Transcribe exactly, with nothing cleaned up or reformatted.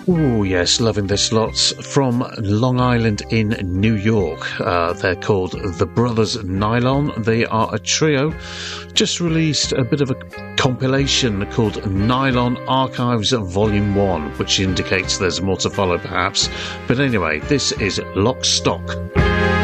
Oh, yes, loving this lot. From Long Island in New York. Uh, they're called The Brothers Nylon. They are a trio. Just released a bit of a compilation called Nylon Archives Volume one, which indicates there's more to follow, perhaps. But anyway, this is Lock Stock.